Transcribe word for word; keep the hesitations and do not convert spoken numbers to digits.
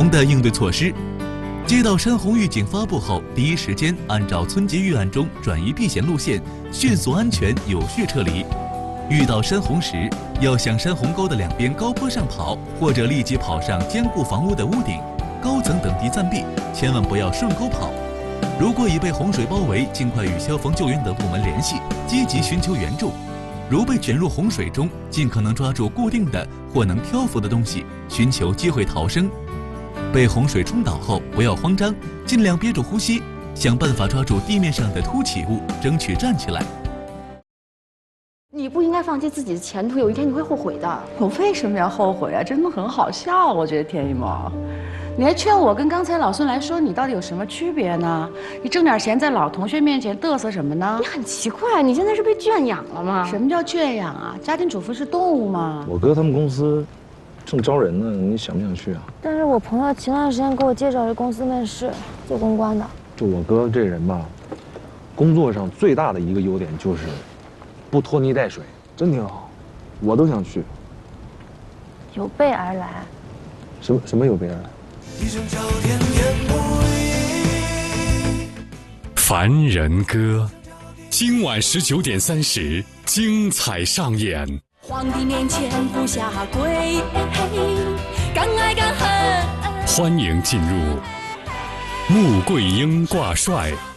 的应对措施。接到山洪预警发布后，第一时间按照村级预案中转移避险路线，迅速、安全、有序撤离。遇到山洪时，要向山洪沟的两边高坡上跑，或者立即跑上坚固房屋的屋顶、高层等地暂避，千万不要顺沟跑。如果已被洪水包围，尽快与消防救援等部门联系，积极寻求援助。如被卷入洪水中，尽可能抓住固定的或能漂浮的东西，寻求机会逃生。被洪水冲倒后，不要慌张，尽量憋住呼吸，想办法抓住地面上的凸起物，争取站起来。 你不应该放弃自己的前途，有一天你会后悔的。 我为什么要后悔啊？真的很好笑，我觉得田一萌，你还劝我跟刚才老孙来说，你到底有什么区别呢？你挣点钱在老同学面前嘚瑟什么呢？ 你很奇怪，你现在是被圈养了吗？ 什么叫圈养啊？家庭主妇是动物吗？ 我哥他们公司正招人呢，你想不想去啊？ 但是我朋友前段时间给我介绍一公司面试，做公关的。 就我哥这人吧，工作上最大的一个优点就是不拖泥带水，真挺好，我都想去。 有备而来。 什么什么有备而来？ 凡人歌，今晚十九点三十，精彩上演。 皇帝面前不下跪，敢爱敢恨。 欢迎进入穆桂英挂帅